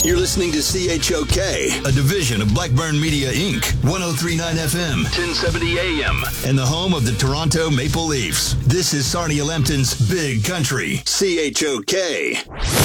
You're listening to CHOK, a division of Blackburn Media Inc., 103.9 FM, 1070 AM, and the home of the Toronto Maple Leafs. This is Sarnia Lambton's Big Country, CHOK.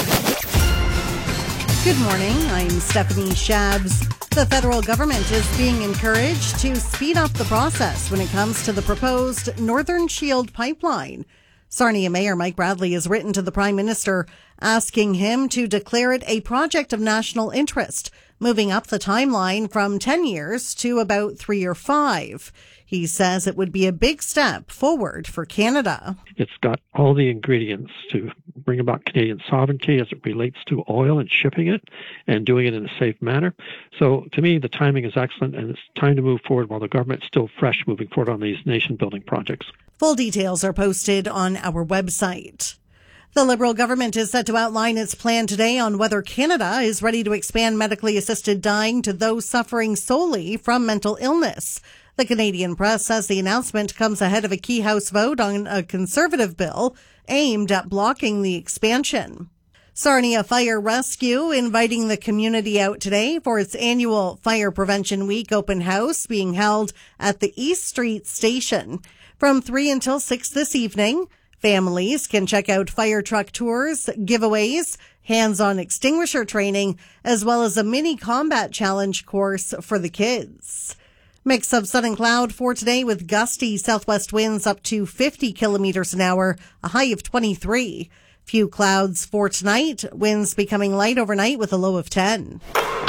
Good morning, I'm Stephanie Shabs. The federal government is being encouraged to speed up the process when it comes to the proposed Northern Shield pipeline. Sarnia Mayor Mike Bradley has written to the Prime Minister asking him to declare it a project of national interest, moving up the timeline from 10 years to about 3 or 5. He says it would be a big step forward for Canada. It's got all the ingredients to bring about Canadian sovereignty as it relates to oil and shipping it and doing it in a safe manner. So to me, the timing is excellent, and it's time to move forward while the government's still fresh moving forward on these nation-building projects. Full details are posted on our website. The Liberal government is set to outline its plan today on whether Canada is ready to expand medically assisted dying to those suffering solely from mental illness. The Canadian Press says the announcement comes ahead of a key House vote on a Conservative bill aimed at blocking the expansion. Sarnia Fire Rescue inviting the community out today for its annual Fire Prevention Week open house being held at the East Street Station. From 3 until 6 this evening, families can check out fire truck tours, giveaways, hands-on extinguisher training, as well as a mini combat challenge course for the kids. Mix of sun and cloud for today with gusty southwest winds up to 50 kilometers an hour, a high of 23. Few clouds for tonight, winds becoming light overnight with a low of 10.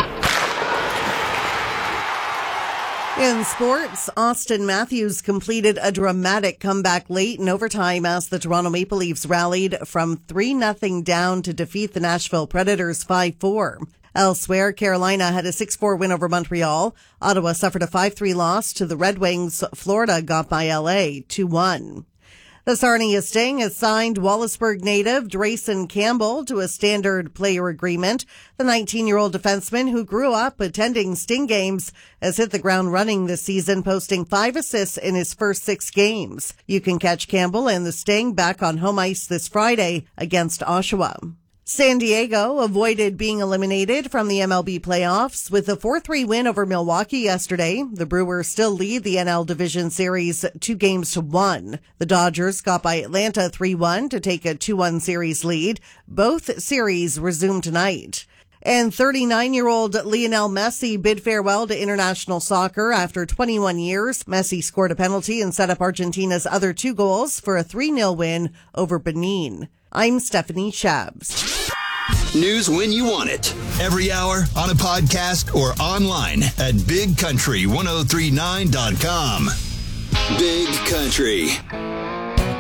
In sports, Austin Matthews completed a dramatic comeback late in overtime as the Toronto Maple Leafs rallied from 3-0 down to defeat the Nashville Predators 5-4. Elsewhere, Carolina had a 6-4 win over Montreal. Ottawa suffered a 5-3 loss to the Red Wings. Florida got by LA 2-1. The Sarnia Sting has signed Wallaceburg native Drayson Campbell to a standard player agreement. The 19-year-old defenseman who grew up attending Sting games has hit the ground running this season, posting 5 assists in his first 6 games. You can catch Campbell and the Sting back on home ice this Friday against Oshawa. San Diego avoided being eliminated from the MLB playoffs with a 4-3 win over Milwaukee yesterday. The Brewers still lead the NL Division Series 2-1. The Dodgers got by Atlanta 3-1 to take a 2-1 series lead. Both series resume tonight. And 39-year-old Lionel Messi bid farewell to international soccer after 21 years. Messi scored a penalty and set up Argentina's other 2 goals for a 3-0 win over Benin. I'm Stephanie Shabs. News when you want it. Every hour, on a podcast, or online at bigcountry1039.com. Big Country.